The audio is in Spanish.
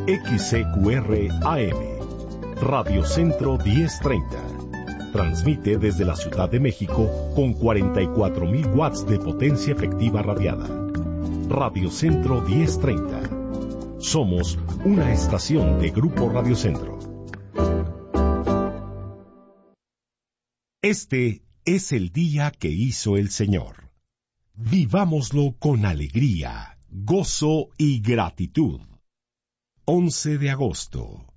XCQR AM, Radio Centro 1030. Transmite desde la Ciudad de México con 44.000 watts de potencia efectiva radiada. Radio Centro 1030. Somos una estación de Grupo Radio Centro. Este es el día que hizo el Señor. Vivámoslo con alegría, gozo y gratitud. 11 de agosto.